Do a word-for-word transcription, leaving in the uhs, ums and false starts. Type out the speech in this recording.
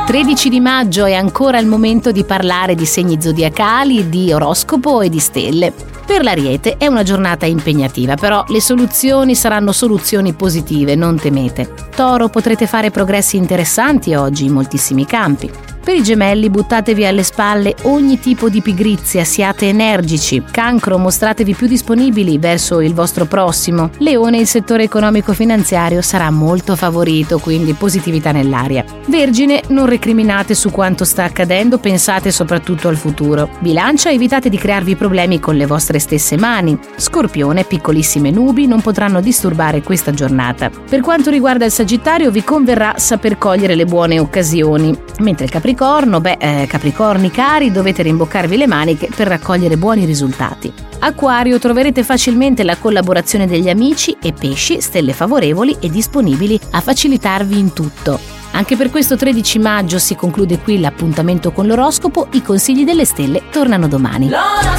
tredici di maggio è ancora il momento di parlare di segni zodiacali, di oroscopo e di stelle. Per l'Ariete è una giornata impegnativa, però le soluzioni saranno soluzioni positive, non temete. Toro, potrete fare progressi interessanti oggi in moltissimi campi. Per i Gemelli, buttatevi alle spalle ogni tipo di pigrizia, siate energici. Cancro, mostratevi più disponibili verso il vostro prossimo. Leone, il settore economico-finanziario sarà molto favorito, quindi positività nell'aria. Vergine, non recriminate su quanto sta accadendo, pensate soprattutto al futuro. Bilancia, evitate di crearvi problemi con le vostre stesse mani. Scorpione, piccolissime nubi non potranno disturbare questa giornata. Per quanto riguarda il Sagittario, vi converrà saper cogliere le buone occasioni, mentre il Capricorno Capricorno, beh, eh, Capricorni cari, dovete rimboccarvi le maniche per raccogliere buoni risultati. Acquario, troverete facilmente la collaborazione degli amici e Pesci, stelle favorevoli e disponibili a facilitarvi in tutto. Anche per questo tredici maggio si conclude qui l'appuntamento con l'oroscopo, i consigli delle stelle tornano domani.